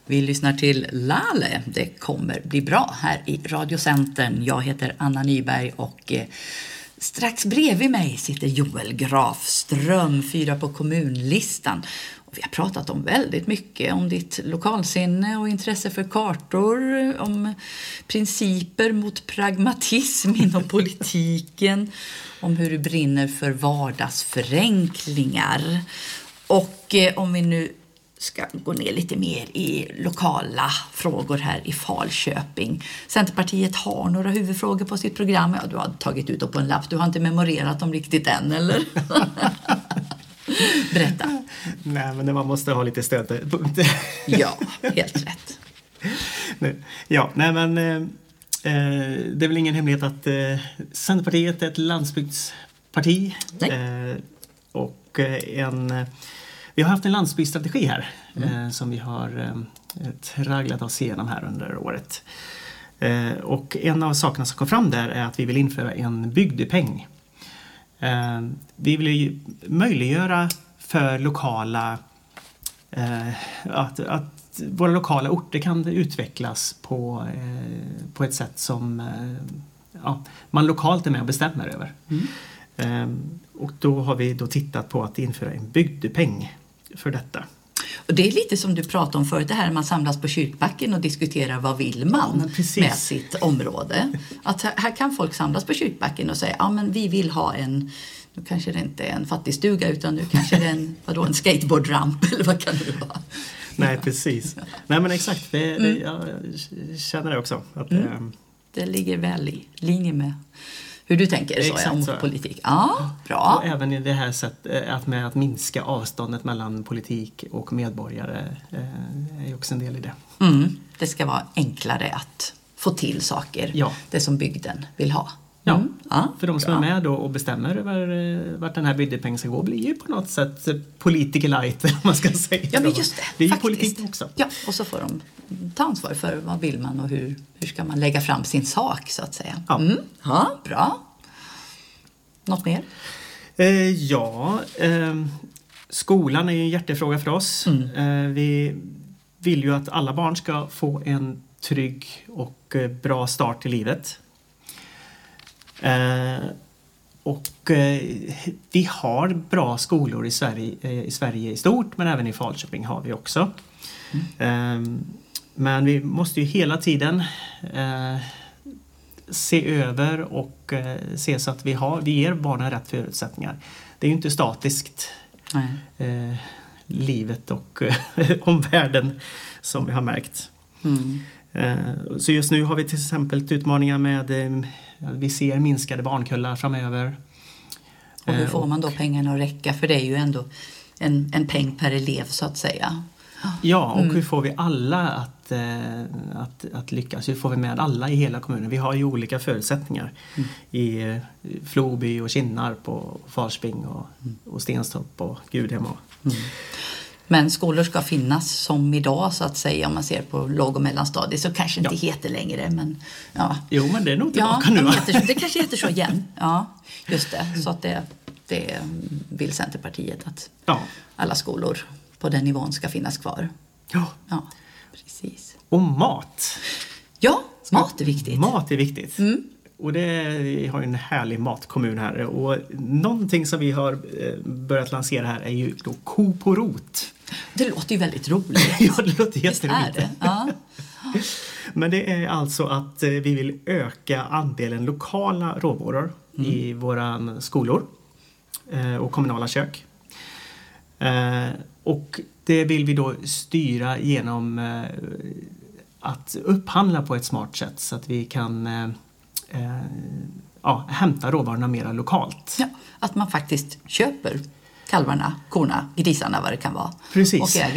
Vi lyssnar till Lale. Det kommer bli bra här i Radiocentern. Jag heter Anna Nyberg och strax bredvid mig sitter Joel Grafström, 4 på kommunlistan. Och vi har pratat om väldigt mycket om ditt lokalsinne och intresse för kartor, om principer mot pragmatism inom politiken, om hur du brinner för vardagsförenklingar. Och om vi nu ska gå ner lite mer i lokala frågor här i Falköping. Centerpartiet har några huvudfrågor på sitt program. Ja, du har tagit ut dem på en lapp. Du har inte memorerat dem riktigt än, eller? Berätta. Nej, men man måste ha lite stödpunkter. Ja, helt rätt. Ja, nej men det är väl ingen hemlighet att Centerpartiet är ett landsbygdsparti. Och vi har haft en landsbygdsstrategi här som vi har tragglat oss igenom här under året. Och en av sakerna som kom fram där är att vi vill införa en bygdepeng. Vi vill ju möjliggöra för lokala att våra lokala orter kan utvecklas på ett sätt som man lokalt är med och bestämmer över. Och då har vi då tittat på att införa en bygdepeng för detta. Och det är lite som du pratade om förut, det här man samlas på kyrkbacken och diskuterar vad vill man med sitt område. Att här kan folk samlas på kyrkbacken och säga, ja men vi vill ha nu kanske det inte är en fattigstuga utan nu kanske det är en skateboardramp eller vad kan det vara? Nej, precis. Nej men exakt, jag känner det också. Att, det ligger väl i linje med hur du tänker om politik. Ja, bra. Och även i det här sättet med att minska avståndet mellan politik och medborgare är ju också en del i det. Det ska vara enklare att få till saker. Ja. Det som bygden vill ha. Ja, för de som är med då och bestämmer över vart den här bygdepengen ska gå blir ju på något sätt politiker light, om man ska säga. Ja, men just det. Det är ju faktiskt politik också. Ja, och så får de ta ansvar för vad vill man och hur ska man lägga fram sin sak, så att säga. Ja, bra. Något mer? Skolan är ju en hjärtefråga för oss. Vi vill ju att alla barn ska få en trygg och bra start i livet. Vi har bra skolor i Sverige i stort, men även i Falköping har vi också. Men vi måste ju hela tiden se över och se så att vi ger barnen rätt förutsättningar. Det är ju inte statiskt. Livet och omvärlden som vi har märkt. Så just nu har vi till exempel utmaningar med vi ser minskade barnkullar framöver. Och hur får man då pengarna att räcka? För det är ju ändå en peng per elev, så att säga. Ja, och hur får vi alla att lyckas? Hur får vi med alla i hela kommunen? Vi har ju olika förutsättningar i Floby och Kinnarp och Falköping och Stenstorp och Gudhem. Men skolor ska finnas som idag, så att säga, om man ser på låg- och mellanstadiet, så kanske inte heter längre, men ja. Jo, men det är nog tillbaka nu. Det kanske heter så igen. Ja, just det. Så att det vill Centerpartiet att alla skolor på den nivån ska finnas kvar. Ja, precis. Och mat. Ja, mat är viktigt. Mat är viktigt. Och vi har ju en härlig matkommun här. Och någonting som vi har börjat lansera här är ju då Ko på rot. Det låter ju väldigt roligt. Ja, det låter jätteroligt. Visst är det? Ja. Men det är alltså att vi vill öka andelen lokala råvaror i våra skolor och kommunala kök. Och det vill vi då styra genom att upphandla på ett smart sätt så att vi kan hämta råvarorna mera lokalt. Ja, att man faktiskt köper kalvarna, korna, grisarna, vad det kan vara. Precis. Och